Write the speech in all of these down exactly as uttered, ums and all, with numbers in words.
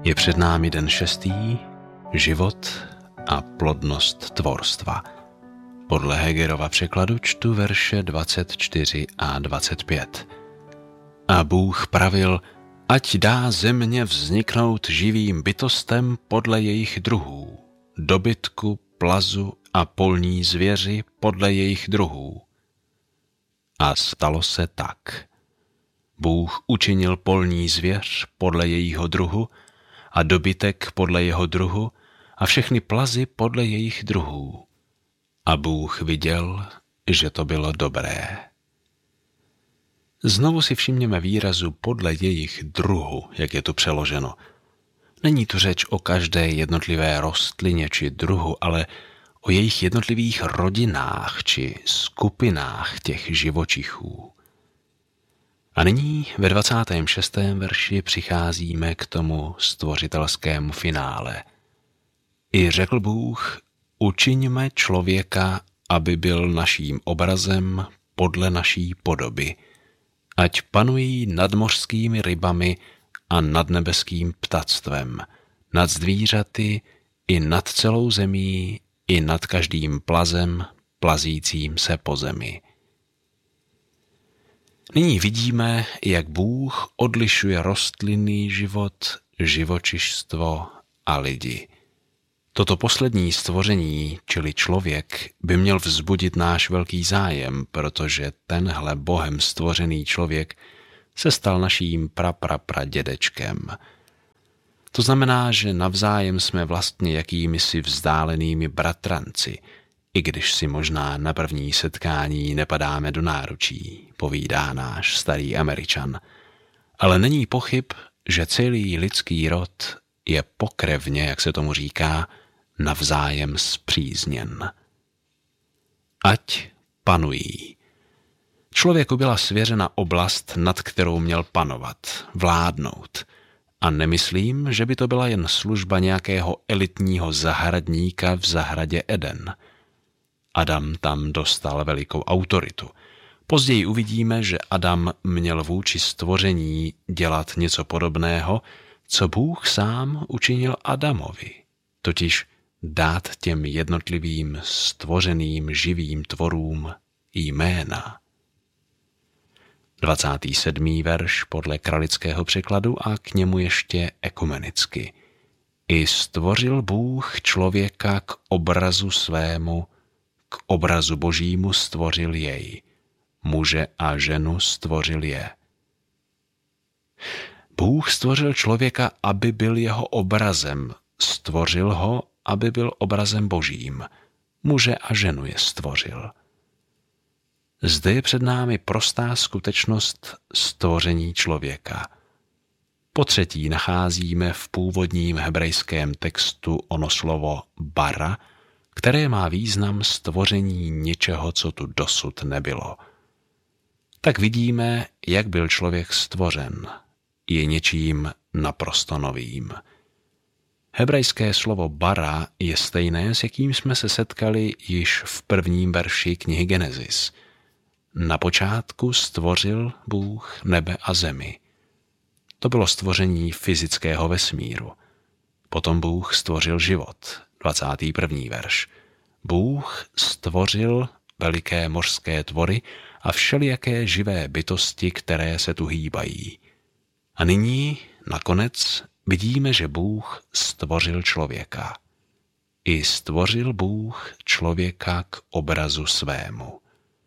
Je před námi den šestý, život a plodnost tvorstva. Podle Hegerova překladu čtu verše dvacet čtyři a dvacet pět. A Bůh pravil, ať dá země vzniknout živým bytostem podle jejich druhů, dobytku, plazu a polní zvěři podle jejich druhů. A stalo se tak. Bůh učinil polní zvěř podle jejího druhu a dobytek podle jeho druhu a všechny plazy podle jejich druhů. A Bůh viděl, že to bylo dobré. Znovu si všimněme výrazu podle jejich druhu, jak je tu přeloženo. Není tu řeč o každé jednotlivé rostlině či druhu, ale o jejich jednotlivých rodinách či skupinách těch živočichů. A nyní ve dvacátém šestém verši přicházíme k tomu stvořitelskému finále. I řekl Bůh, učiňme člověka, aby byl naším obrazem podle naší podoby, ať panují nad mořskými rybami a nad nebeským ptactvem, nad zvířaty i nad celou zemí, i nad každým plazem, plazícím se po zemi. Nyní vidíme, jak Bůh odlišuje rostlinný život, živočišstvo a lidi. Toto poslední stvoření, čili člověk, by měl vzbudit náš velký zájem, protože tenhle Bohem stvořený člověk se stal naším praprapradědečkem. To znamená, že navzájem jsme vlastně jakýmisi vzdálenými bratranci, i když si možná na první setkání nepadáme do náručí, povídá náš starý Američan. Ale není pochyb, že celý lidský rod je pokrevně, jak se tomu říká, navzájem spřízněn. Ať panují. Člověku byla svěřena oblast, nad kterou měl panovat, vládnout. A nemyslím, že by to byla jen služba nějakého elitního zahradníka v zahradě Eden. Adam tam dostal velikou autoritu. Později uvidíme, že Adam měl vůči stvoření dělat něco podobného, co Bůh sám učinil Adamovi, totiž dát těm jednotlivým stvořeným živým tvorům jména. dvacátý sedmý verš podle kralického překladu a k němu ještě ekumenicky. I stvořil Bůh člověka k obrazu svému, k obrazu božímu stvořil jej, muže a ženu stvořil je. Bůh stvořil člověka, aby byl jeho obrazem, stvořil ho, aby byl obrazem božím, muže a ženu je stvořil. Zde je před námi prostá skutečnost stvoření člověka. Po třetí nacházíme v původním hebrejském textu ono slovo bara, které má význam stvoření něčeho, co tu dosud nebylo. Tak vidíme, jak byl člověk stvořen. Je něčím naprosto novým. Hebrejské slovo bara je stejné, s jakým jsme se setkali již v prvním verši knihy Genesis. Na počátku stvořil Bůh nebe a zemi. To bylo stvoření fyzického vesmíru. Potom Bůh stvořil život, dvacátý první verš. Bůh stvořil veliké mořské tvory a všelijaké živé bytosti, které se tu hýbají. A nyní, nakonec, vidíme, že Bůh stvořil člověka. I stvořil Bůh člověka k obrazu svému.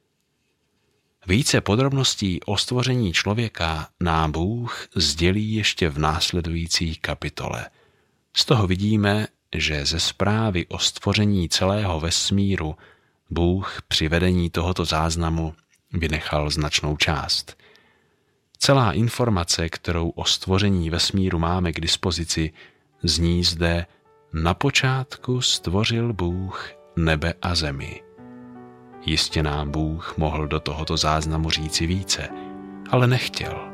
Více podrobností o stvoření člověka nám Bůh sdělí ještě v následující kapitole. Z toho vidíme, že ze zprávy o stvoření celého vesmíru Bůh při vedení tohoto záznamu vynechal značnou část. Celá informace, kterou o stvoření vesmíru máme k dispozici, zní zde: na počátku stvořil Bůh nebe a zemi. Jistě nám Bůh mohl do tohoto záznamu říci více, ale nechtěl.